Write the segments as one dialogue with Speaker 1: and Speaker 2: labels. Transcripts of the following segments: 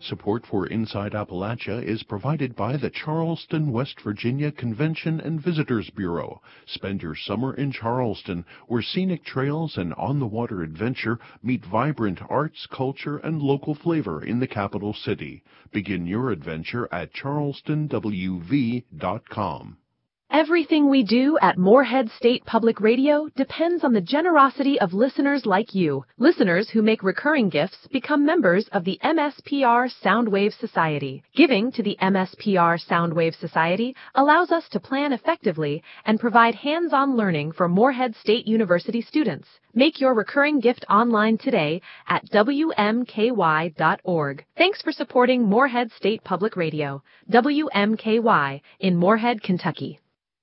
Speaker 1: Support for Inside Appalachia is provided by the Charleston, West Virginia Convention and Visitors Bureau. Spend your summer in Charleston, where scenic trails and on-the-water adventure meet vibrant arts, culture, and local flavor in the capital city. Begin your adventure at charlestonwv.com.
Speaker 2: Everything we do at Morehead State Public Radio depends on the generosity of listeners like you. Listeners who make recurring gifts become members of the MSPR Soundwave Society. Giving to the MSPR Soundwave Society allows us to plan effectively and provide hands-on learning for Morehead State University students. Make your recurring gift online today at WMKY.org. Thanks for supporting Morehead State Public Radio, WMKY, in Morehead, Kentucky.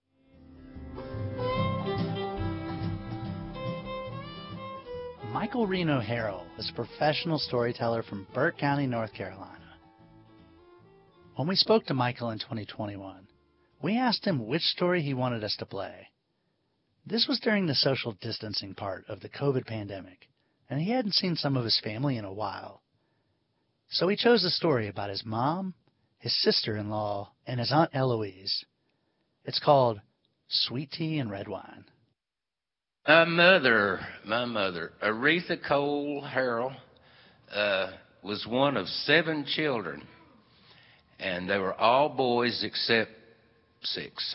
Speaker 3: Michael Reno Harrell is a professional storyteller from Burt County, North Carolina. When we spoke to Michael in 2021, we asked him which story he wanted us to play. This was during the social distancing part of the COVID pandemic, and he hadn't seen some of his family in a while. So he chose a story about his mom, his sister-in-law, and his Aunt Eloise. It's called Sweet Tea and Red Wine.
Speaker 4: My mother, Aretha Cole Harrell, was one of 7 children, and they were all boys except 6.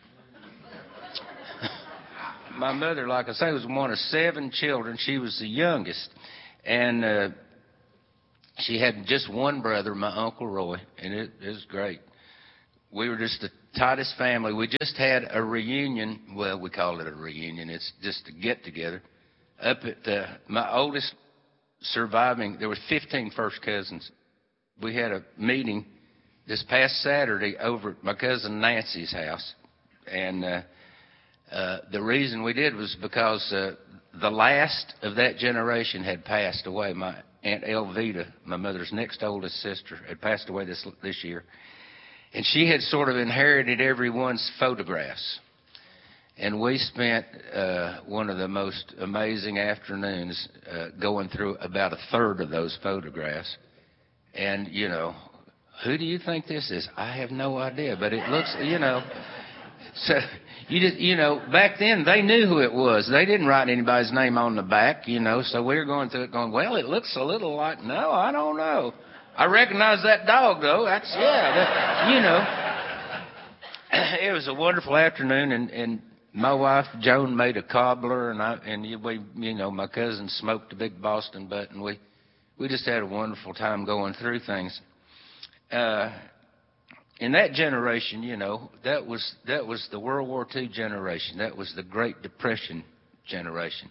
Speaker 4: My mother, like I say, was one of 7 children. She was the youngest, and she had just one brother, my Uncle Roy, and it was great. We were just the tightest family. We just had a reunion. Well, we call it a reunion. It's just a get-together. Up at my oldest surviving, there were 15 first cousins. We had a meeting this past Saturday over at my cousin Nancy's house. And the reason we did was because the last of that generation had passed away. My Aunt Elvita, my mother's next oldest sister, had passed away this year. And she had sort of inherited everyone's photographs. And we spent one of the most amazing afternoons going through about a third of those photographs. And, you know, who do you think this is? I have no idea, but it looks, you know. So, back then they knew who it was. They didn't write anybody's name on the back, you know. So we were going through it going, well, it looks a little like, no, I don't know. I recognize that dog, though. It was a wonderful afternoon, and my wife Joan made a cobbler, and my cousin smoked a big Boston butt, and we just had a wonderful time going through things. In that generation, you know, that was the World War II generation. That was the Great Depression generation.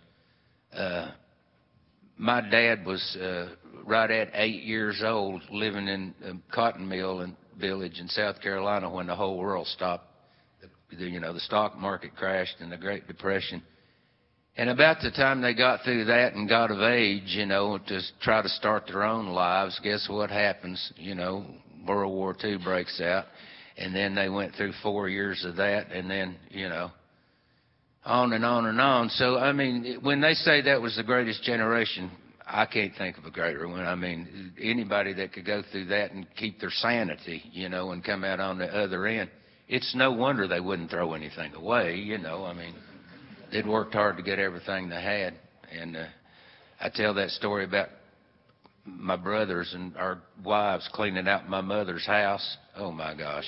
Speaker 4: My dad was right at 8 years old, living in a cotton mill village in South Carolina when the whole world stopped. The stock market crashed in the Great Depression. And about the time they got through that and got of age, you know, to try to start their own lives, guess what happens? You know, World War II breaks out. And then they went through 4 years of that, and then, you know, on and on and on. So, I mean, when they say that was the greatest generation, I can't think of a greater one. I mean, anybody that could go through that and keep their sanity, you know, and come out on the other end, it's no wonder they wouldn't throw anything away, you know. I mean, they'd worked hard to get everything they had. And I tell that story about my brothers and our wives cleaning out my mother's house. Oh, my gosh.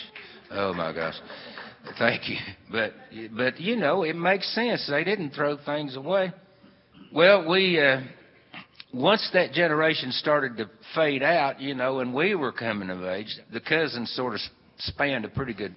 Speaker 4: Thank you. But you know, it makes sense. They didn't throw things away. Well, once that generation started to fade out, you know, and we were coming of age, the cousins sort of spanned a pretty good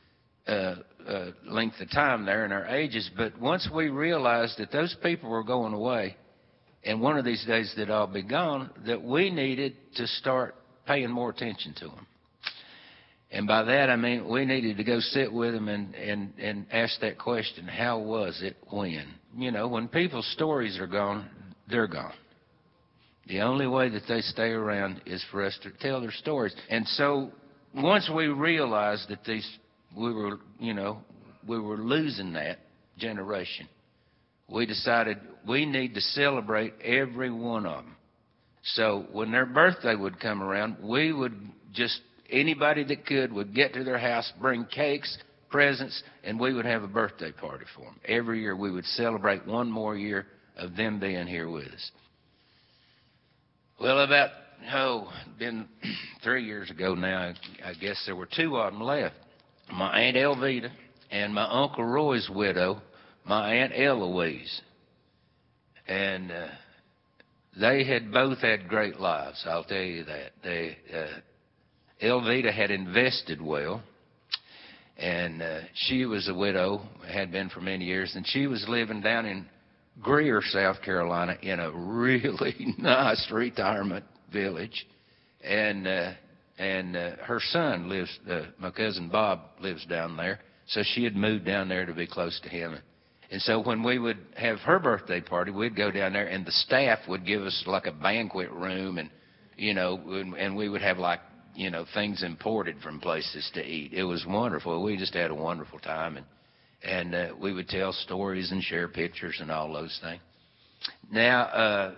Speaker 4: length of time there in our ages. But once we realized that those people were going away, and one of these days they'd all be gone, that we needed to start paying more attention to them. And by that, I mean, we needed to go sit with them and ask that question, how was it when? You know, when people's stories are gone, they're gone. The only way that they stay around is for us to tell their stories. And so once we realized that we were losing that generation, we decided we need to celebrate every one of them. So when their birthday would come around, we would just, anybody that could would get to their house, bring cakes, presents, and we would have a birthday party for them. Every year we would celebrate one more year of them being here with us. Well, about, been 3 years ago now, I guess there were two of them left. My Aunt Elvita and my Uncle Roy's widow, my Aunt Eloise. And they had both had great lives, I'll tell you that. Elvita had invested well, and she was a widow, had been for many years, and she was living down in Greer, South Carolina, in a really nice retirement village. And her son lives, my cousin Bob lives down there, so she had moved down there to be close to him. And so when we would have her birthday party, we'd go down there, and the staff would give us like a banquet room, and, and we would have like, things imported from places to eat. It was wonderful. We just had a wonderful time, and we would tell stories and share pictures and all those things. Now,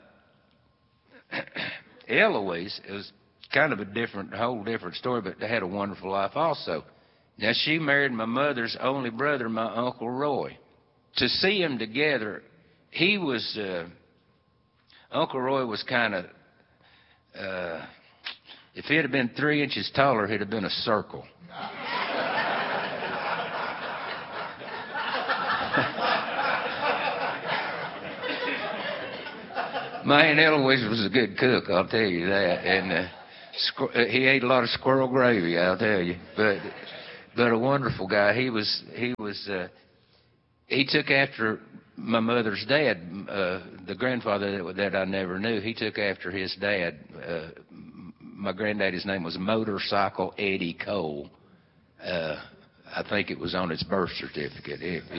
Speaker 4: Eloise, it was kind of a whole different story, but they had a wonderful life also. Now, she married my mother's only brother, my Uncle Roy. To see them together, he was, Uncle Roy was kind of, if he had been 3 inches taller, he'd have been a circle. My Aunt Eloise was a good cook, I'll tell you that. And he ate a lot of squirrel gravy, I'll tell you. But a wonderful guy. He took after my mother's dad, the grandfather that I never knew. He took after his dad. My granddaddy's name was Motorcycle Eddie Cole. I think it was on his birth certificate.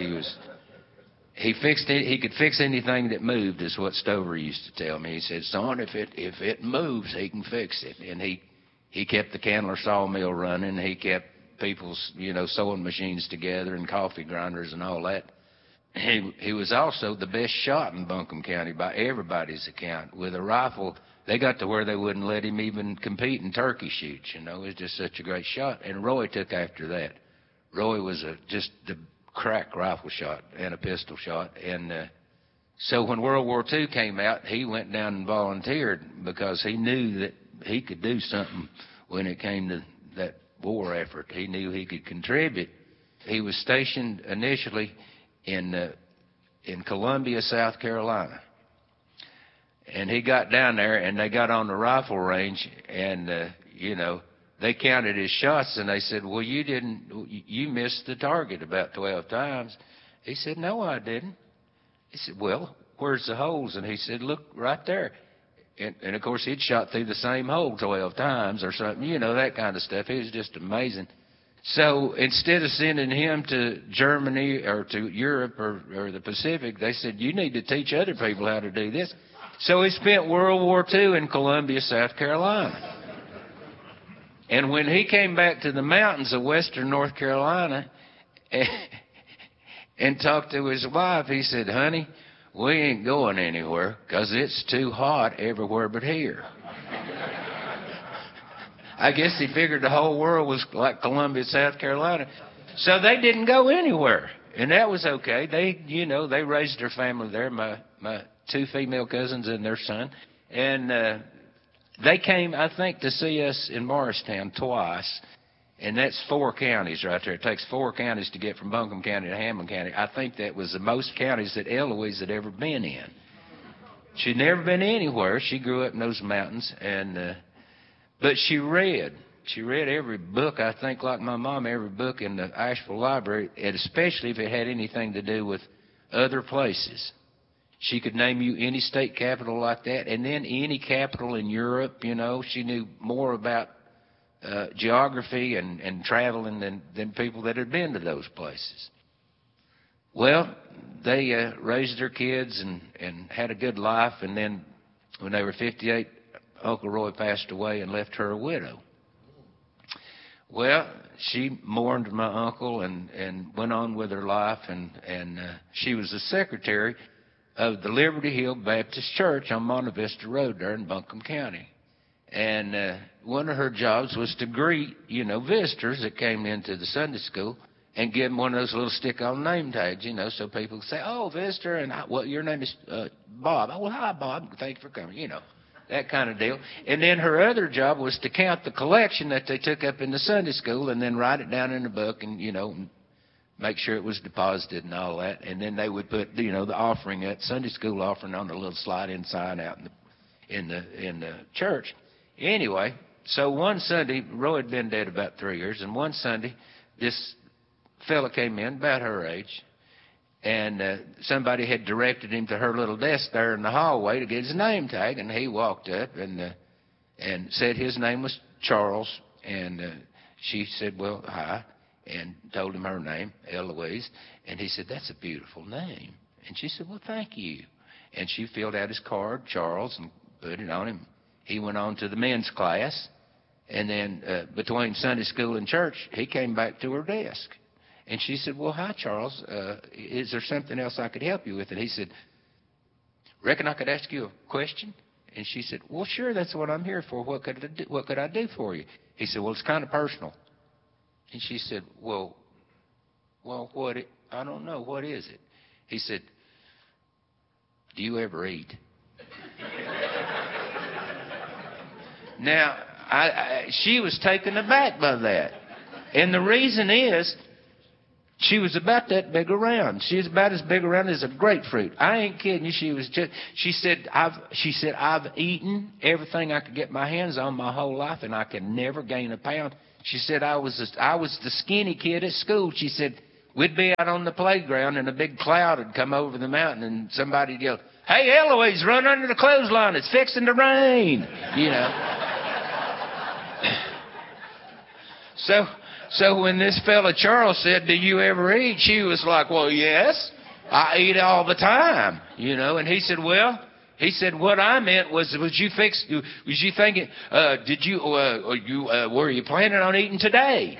Speaker 4: He fixed it. He could fix anything that moved, is what Stover used to tell me. He said, "Son, if it moves, he can fix it." And he kept the Candler sawmill running. He kept people's sewing machines together and coffee grinders and all that. He was also the best shot in Buncombe County by everybody's account. With a rifle, they got to where they wouldn't let him even compete in turkey shoots. It was just such a great shot. And Roy took after that. Roy was just the crack rifle shot and a pistol shot. And so when World War II came out, he went down and volunteered because he knew that he could do something when it came to that war effort. He knew he could contribute. He was stationed initially in Columbia, South Carolina. And he got down there, and they got on the rifle range, and, they counted his shots, and they said, "Well, you missed the target about 12 times. He said, "No, I didn't." He said, "Well, where's the holes?" And he said, "Look, right there." And of course, he'd shot through the same hole 12 times or something, that kind of stuff. It was just amazing. So instead of sending him to Germany or to Europe or the Pacific, they said, "You need to teach other people how to do this." So he spent World War II in Columbia, South Carolina. And when he came back to the mountains of western North Carolina and talked to his wife, he said, "Honey, we ain't going anywhere because it's too hot everywhere but here." I guess he figured the whole world was like Columbia, South Carolina. So they didn't go anywhere. And that was okay. They raised their family there, my 2 female cousins and their son. And they came, I think, to see us in Morristown twice. And that's 4 counties right there. It takes 4 counties to get from Buncombe County to Hamlin County. I think that was the most counties that Eloise had ever been in. She'd never been anywhere. She grew up in those mountains. But she read. She read every book, I think, like my mom, every book in the Asheville Library, and especially if it had anything to do with other places. She could name you any state capital like that, and then any capital in Europe, She knew more about geography and traveling than people that had been to those places. Well, they raised their kids and had a good life, and then when they were 58, Uncle Roy passed away and left her a widow. Well, she mourned my uncle and went on with her life, and she was the secretary of the Liberty Hill Baptist Church on Monte Vista Road there in Buncombe County. And one of her jobs was to greet, visitors that came into the Sunday school and give them one of those little stick-on name tags, so people could say, "Oh, visitor," and your name is Bob. "Oh, well, hi, Bob. Thank you for coming," that kind of deal. And then her other job was to count the collection that they took up in the Sunday school and then write it down in a book and, make sure it was deposited and all that. And then they would put, the offering, that Sunday school offering, on the little slide-in sign out in the church. Anyway, so one Sunday, Roy had been dead about 3 years, and one Sunday, this fella came in about her age, and somebody had directed him to her little desk there in the hallway to get his name tag, and he walked up and said his name was Charles, and she said, "Well, hi," and told him her name, Eloise, and he said, "That's a beautiful name." And she said, "Well, thank you." And she filled out his card, Charles, and put it on him. He went on to the men's class, and then between Sunday school and church, he came back to her desk. And she said, "Well, hi, Charles. Is there something else I could help you with?" And he said, "Reckon I could ask you a question?" And she said, "Well, sure, that's what I'm here for. What could I do for you?" He said, "Well, it's kind of personal." And she said, Well, I don't know. What is it?" He said, "Do you ever eat?" Now, she was taken aback by that. And the reason is, she was about that big around. She was about as big around as a grapefruit. I ain't kidding you. She said, I've eaten everything I could get my hands on my whole life, and I can never gain a pound. She said, I was the skinny kid at school. She said, we'd be out on the playground, and a big cloud would come over the mountain, and somebody'd yell, "Hey, Eloise, run under the clothesline. It's fixing to rain." So when this fella Charles said, "Do you ever eat?" she was like, "Well, yes, I eat all the time," And he said, "What I meant was you thinking? Were you planning on eating today?"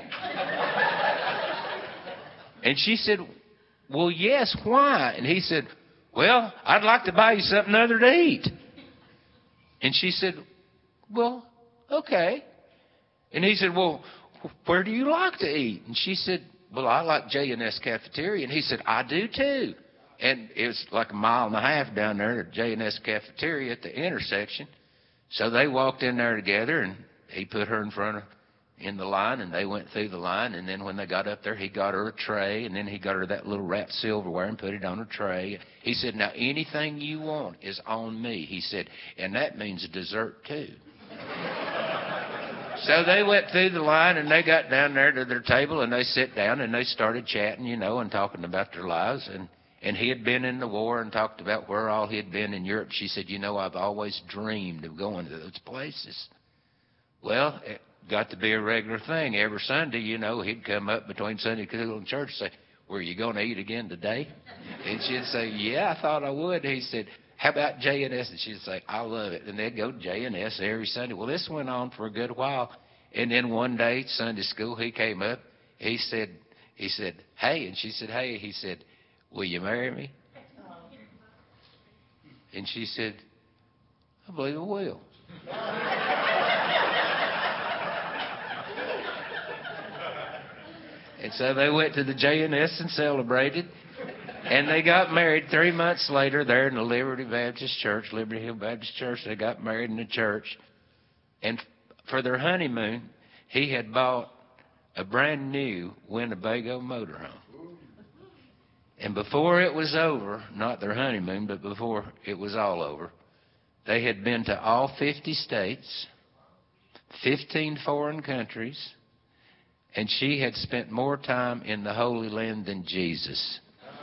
Speaker 4: And she said, "Well, yes. Why?" And he said, "Well, I'd like to buy you something other to eat." And she said, "Well, okay." And he said, "Well, where do you like to eat?" And she said, "Well, I like J&S Cafeteria." And he said, "I do too." And it was like a mile and a half down there to J&S Cafeteria at the intersection. So they walked in there together, and he put her in the line, and they went through the line. And then when they got up there, he got her a tray, and then he got her that little wrapped silverware and put it on her tray. He said, "Now, anything you want is on me." He said, "And that means dessert too." So they went through the line, and they got down there to their table, and they sit down, and they started chatting, and talking about their lives. And he had been in the war and talked about where all he had been in Europe. She said, "I've always dreamed of going to those places." Well, it got to be a regular thing. Every Sunday, he'd come up between Sunday school and church and say, "Were you going to eat again today?" And she'd say, "Yeah, I thought I would." He said, "How about J&S?" And she'd say, "I love it." And they'd go to J&S every Sunday. Well, this went on for a good while. And then one day, Sunday school, he came up. He said, "Hey." And she said, "Hey." He said, "Will you marry me?" And she said, "I believe I will." And so they went to the J&S and celebrated. And they got married 3 months later there in the Liberty Baptist Church, Liberty Hill Baptist Church. They got married in the church. And for their honeymoon, he had bought a brand new Winnebago motorhome. And before it was over, not their honeymoon, but before it was all over, they had been to all 50 states, 15 foreign countries, and she had spent more time in the Holy Land than Jesus.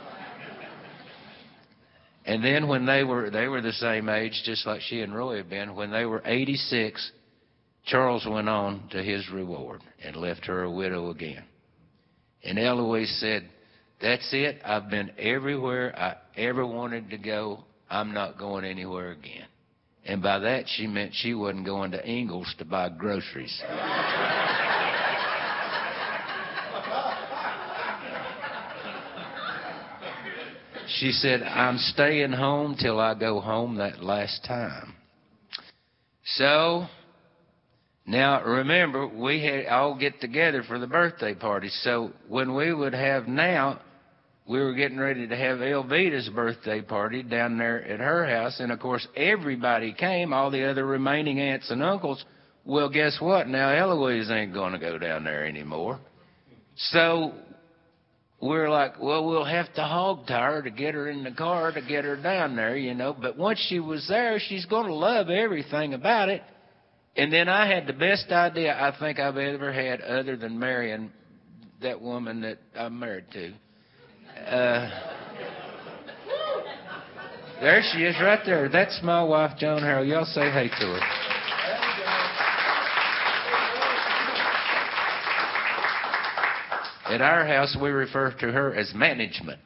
Speaker 4: And then when they were the same age, just like she and Roy had been, when they were 86, Charles went on to his reward and left her a widow again. And Eloise said, "That's it. I've been everywhere I ever wanted to go. I'm not going anywhere again." And by that, she meant she wasn't going to Ingles to buy groceries. She said, I'm staying home till I go home that last time. So, now remember, we had all get together for the birthday party. So when we would have now, we were getting ready to have Elvita's birthday party down there at her house. And, of course, everybody came, all the other remaining aunts and uncles. Well, guess what? Now Eloise ain't going to go down there anymore. So we're like, well, we'll have to hog tie her to get her in the car to get her down there, you know. But once she was there, she's going to love everything about it. And then I had the best idea I think I've ever had other than marrying that woman that I'm married to. There she is right there. That's my wife, Joan Harrell. Y'all say hey to her. At our house, we refer to her as management.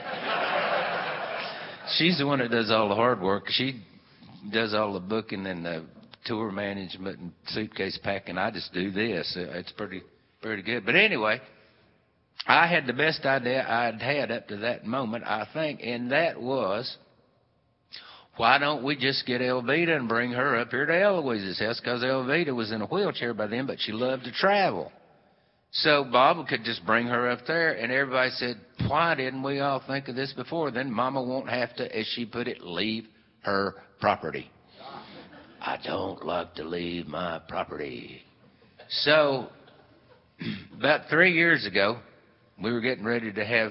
Speaker 4: She's the one that does all the hard work. She does all the booking and the tour management and suitcase packing. I just do this. It's pretty good. But anyway, I had the best idea I'd had up to that moment, I think, and that was, why don't we just get Elvita and bring her up here to Eloise's house? Because Elvita was in a wheelchair by then, but she loved to travel. So Bob could just bring her up there, and everybody said, why didn't we all think of this before? Then Mama won't have to, as she put it, leave her property. I don't like to leave my property. So about 3 years ago, we were getting ready to have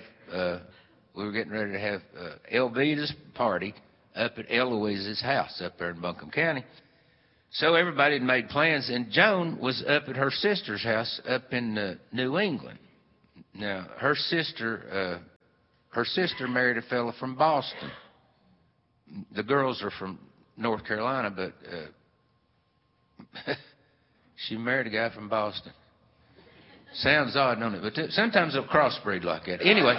Speaker 4: Elvita's party up at Eloise's house up there in Buncombe County. So everybody had made plans, and Joan was up at her sister's house up in New England. Now her sister married a fellow from Boston. The girls are from North Carolina, but she married a guy from Boston. Sounds odd, don't it? But sometimes they'll crossbreed like that. Anyway,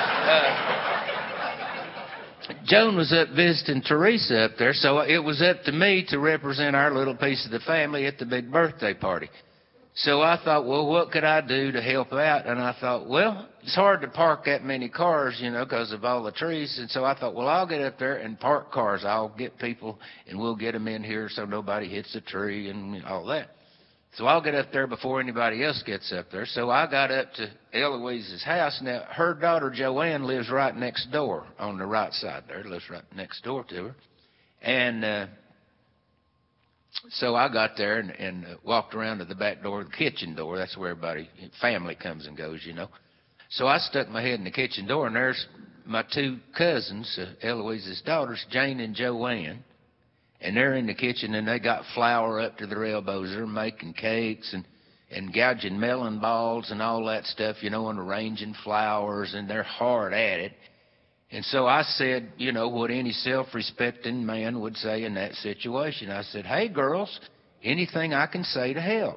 Speaker 4: Joan was up visiting Teresa up there, so it was up to me to represent our little piece of the family at the big birthday party. So I thought, well, what could I do to help out? And I thought, well, it's hard to park that many cars, you know, because of all the trees. And so I thought, well, I'll get up there and park cars. I'll get people, and we'll get them in here so nobody hits a tree and all that. So I'll get up there before anybody else gets up there. So I got up to Eloise's house. Now, her daughter, Joanne, lives right next door on the right side there. Lives right next door to her. And so I got there and walked around to the back door, the kitchen door. That's where everybody, family comes and goes, you know. So I stuck my head in the kitchen door, and there's my two cousins, Eloise's daughters, Jane and Joanne. And they're in the kitchen, and they got flour up to their elbows. They're making cakes and gouging melon balls and all that stuff, you know, and arranging flowers, and they're hard at it. And so I said, you know, what any self-respecting man would say in that situation. I said, hey, girls, anything I can say to help?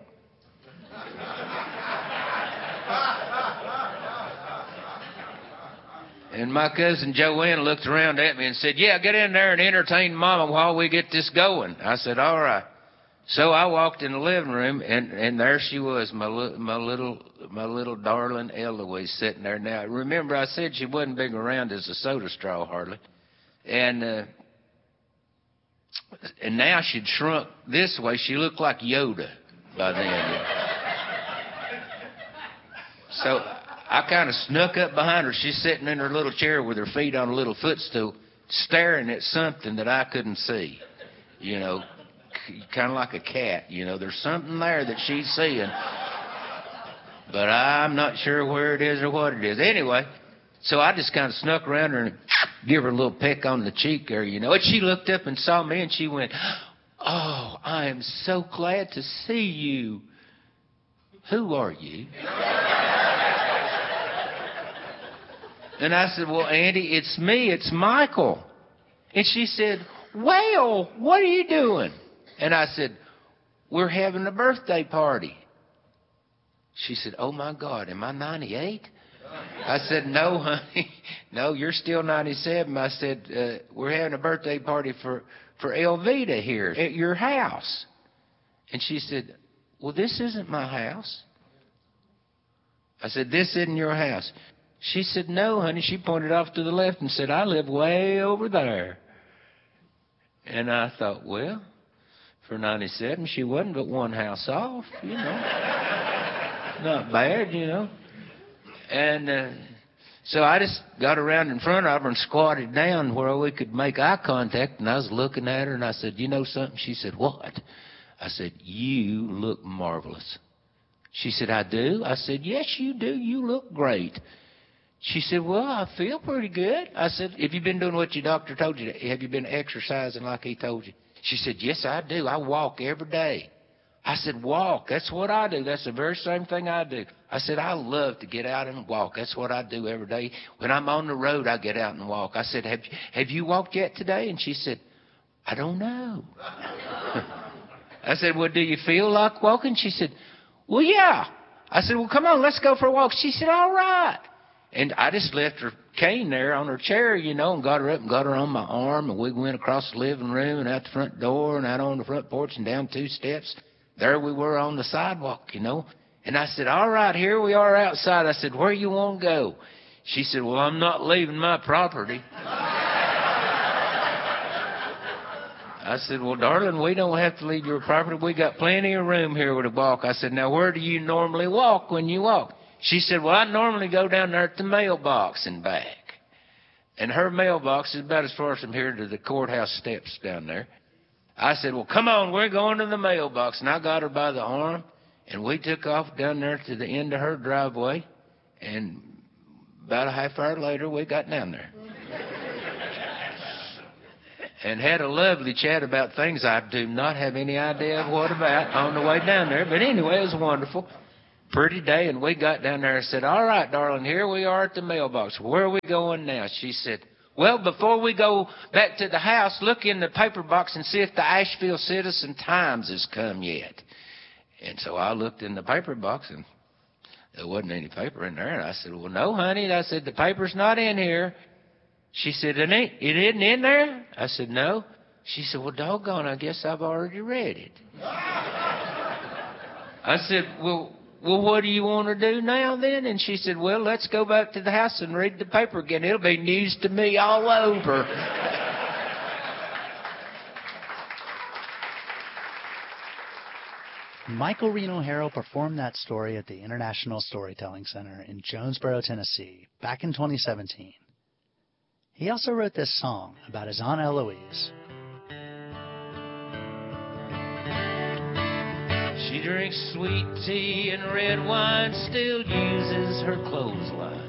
Speaker 4: And my cousin Joanne looked around at me and said, yeah, get in there and entertain Mama while we get this going. I said, all right. So I walked in the living room, and there she was, my little darling Eloise sitting there. Now, remember I said she wasn't big around as a soda straw hardly. And now she'd shrunk this way. She looked like Yoda by then. So I kind of snuck up behind her. She's sitting in her little chair with her feet on a little footstool, staring at something that I couldn't see. You know, kind of like a cat. You know, there's something there that she's seeing, but I'm not sure where it is or what it is. Anyway, so I just kind of snuck around her and give her a little peck on the cheek there, you know. And she looked up and saw me, and she went, oh, I am so glad to see you. Who are you? And I said, well, Auntie, it's me. It's Michael. And she said, well, what are you doing? And I said, we're having a birthday party. She said, oh, my God, am I 98? I said, no, honey. No, you're still 97. I said, we're having a birthday party for Elvita here at your house. And she said, well, this isn't my house. I said, this isn't your house. She said, no, honey. She pointed off to the left and said, I live way over there. And I thought, well, for 97, she wasn't but one house off, you know. Not bad, you know. And so I just got around in front of her and squatted down where we could make eye contact, and I was looking at her, and I said, you know something? She said, what? I said, you look marvelous. She said, I do? I said, yes, you do. You look great. She said, well, I feel pretty good. I said, have you been doing what your doctor told you? Have you been exercising like he told you? She said, yes, I do. I walk every day. I said, walk. That's what I do. That's the very same thing I do. I said, I love to get out and walk. That's what I do every day. When I'm on the road, I get out and walk. I said, have you walked yet today? And she said, I don't know. I said, well, do you feel like walking? She said, well, yeah. I said, well, come on, let's go for a walk. She said, all right. And I just left her cane there on her chair, you know, and got her up and got her on my arm. And we went across the living room and out the front door and out on the front porch and down 2 steps. There we were on the sidewalk, you know. And I said, all right, here we are outside. I said, where you want to go? She said, well, I'm not leaving my property. I said, well, darling, we don't have to leave your property. We got plenty of room here to walk. I said, now, where do you normally walk when you walk? She said, well, I normally go down there at the mailbox and back. And her mailbox is about as far from here to the courthouse steps down there. I said, well, come on, we're going to the mailbox. And I got her by the arm, and we took off down there to the end of her driveway. And about a half hour later, we got down there. And had a lovely chat about things I do not have any idea of what about on the way down there. But anyway, it was wonderful. Pretty day, and we got down there and said, all right, darling, here we are at the mailbox. Where are we going now? She said, well, before we go back to the house, look in the paper box and see if the Asheville Citizen-Times has come yet. And so I looked in the paper box, and there wasn't any paper in there. And I said, well, no, honey. I said, the paper's not in here. She said, it isn't in there? I said, no. She said, well, doggone, I guess I've already read it. I said, well, what do you want to do now then? And she said, well, let's go back to the house and read the paper again. It'll be news to me all over.
Speaker 3: Michael Reno Harrell performed that story at the International Storytelling Center in Jonesboro, Tennessee, back in 2017. He also wrote this song about his Aunt Eloise.
Speaker 4: She drinks sweet tea and red wine, still uses her clothesline.